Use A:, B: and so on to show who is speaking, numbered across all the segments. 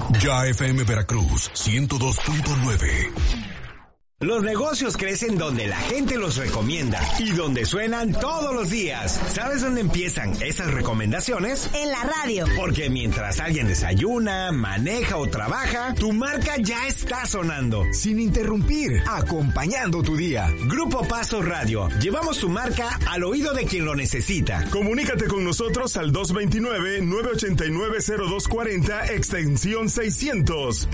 A: Ya FM Veracruz 102.9.
B: Los negocios crecen donde la gente los recomienda y donde suenan todos los días. ¿Sabes dónde empiezan esas recomendaciones?
C: En la radio.
B: Porque mientras alguien desayuna, maneja o trabaja, tu marca ya está sonando.
D: Sin interrumpir, acompañando tu día.
B: Grupo Paso Radio. Llevamos tu marca al oído de quien lo necesita.
E: Comunícate con nosotros al 229-989-0240, extensión 600.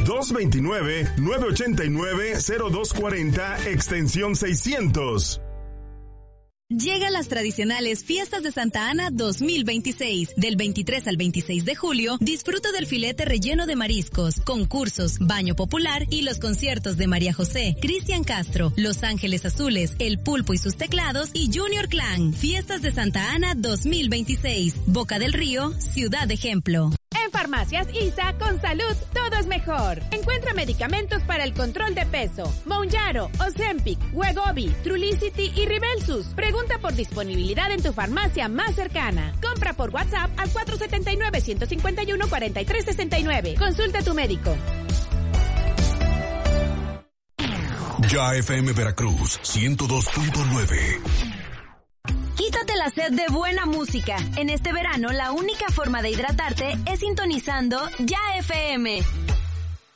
E: 229-989-0240. Extensión 600.
F: Llegan las tradicionales Fiestas de Santa Ana 2026. Del 23 al 26 de julio, disfruta del filete relleno de mariscos, concursos, baño popular y los conciertos de María José, Cristian Castro, Los Ángeles Azules, El Pulpo y sus teclados y Junior Clan. Fiestas de Santa Ana 2026. Boca del Río, Ciudad Ejemplo.
G: En Farmacias ISA, con salud, todo es mejor. Encuentra medicamentos para el control de peso. Mounjaro, Ozempic, Wegovy, Trulicity y Ribelsus. Pregunta por disponibilidad en tu farmacia más cercana. Compra por WhatsApp al 479-151-4369. Consulta a tu médico.
A: Ya FM Veracruz 102.9.
C: Quítate la sed de buena música. En este verano, la única forma de hidratarte es sintonizando Ya FM.